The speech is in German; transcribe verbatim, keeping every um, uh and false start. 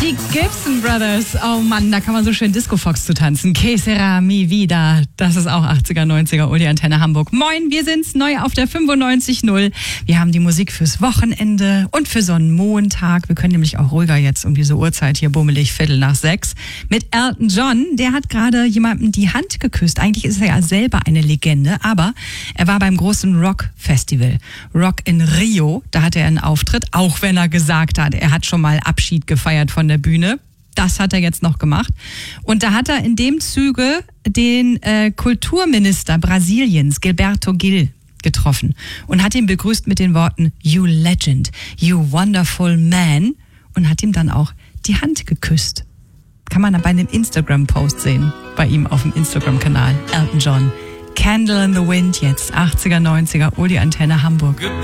Die Gibson Brothers. Oh Mann, da kann man so schön Disco Fox zu tanzen. Que sera mi vida. Das ist auch achtziger, neunziger Uli Antenne Hamburg. Moin, wir sind's neu auf der fünfundneunzig null. Wir haben die Musik fürs Wochenende und für so einen Montag. Wir können nämlich auch ruhiger jetzt um diese Uhrzeit hier bummelig Viertel nach sechs. Mit Elton John. Der hat gerade jemandem die Hand geküsst. Eigentlich ist er ja selber eine Legende, aber er war beim großen Rock-Festival. Rock in Rio. Da hatte er einen Auftritt, auch wenn er gesagt hat, er hat schon mal Abschied gefeiert von der Bühne. Das hat er jetzt noch gemacht. Und da hat er in dem Zuge den äh, Kulturminister Brasiliens, Gilberto Gil, getroffen und hat ihn begrüßt mit den Worten "You Legend, you wonderful man" und hat ihm dann auch die Hand geküsst. Kann man bei einem Instagram-Post sehen, bei ihm auf dem Instagram-Kanal. Elton John. Candle in the Wind jetzt, achtziger, neunziger, Uli Antenne Hamburg.